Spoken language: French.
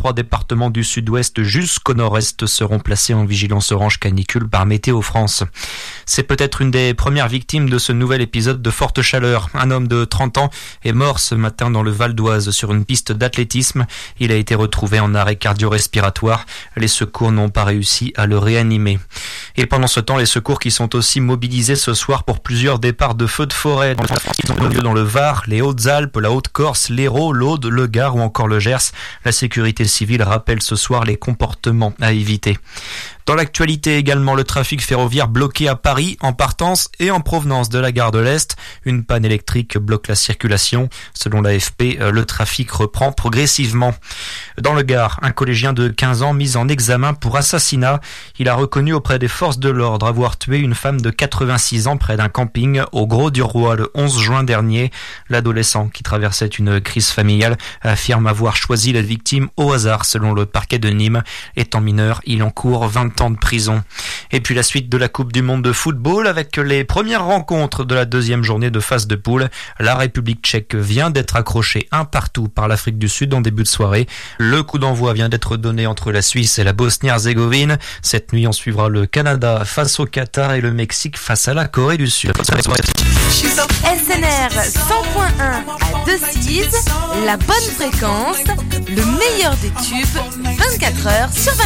3 départements du sud-ouest jusqu'au nord-est seront placés en vigilance orange canicule par Météo France. C'est peut-être une des premières victimes de ce nouvel épisode de forte chaleur. Un homme de 30 ans est mort ce matin dans le Val d'Oise sur une piste d'athlétisme. Il a été retrouvé en arrêt cardio-respiratoire. Les secours n'ont pas réussi à le réanimer. Et pendant ce temps, les secours qui sont aussi mobilisés ce soir pour plusieurs départs de feux de forêt. Ils ont lieu dans le Var, les Hautes-Alpes, la Haute-Corse, l'Hérault, l'Aude, le Gard ou encore le Gers. La sécurité civile rappelle ce soir les comportements à éviter. Dans l'actualité également, le trafic ferroviaire bloqué à Paris en partance et en provenance de la gare de l'Est. Une panne électrique bloque la circulation. Selon l'AFP, le trafic reprend progressivement. Dans le Gard, un collégien de 15 ans mis en examen pour assassinat. Il a reconnu auprès des forces de l'ordre avoir tué une femme de 86 ans près d'un camping au Grau-du-Roi le 11 juin dernier. L'adolescent, qui traversait une crise familiale, affirme avoir choisi la victime au hasard selon le parquet de Nîmes. Étant mineur, il encourt 20 ans de prison. Et puis la suite de la Coupe du Monde de football avec les premières rencontres de la deuxième journée de phase de poule. La République tchèque vient d'être accrochée un partout par l'Afrique du Sud en début de soirée. Le coup d'envoi vient d'être donné entre la Suisse et la Bosnie-Herzégovine. Cette nuit, on suivra le Canada face au Qatar et le Mexique face à la Corée du Sud. SNR 100.1 à Decize, la bonne fréquence, le meilleur des tubes, 24 heures sur 24.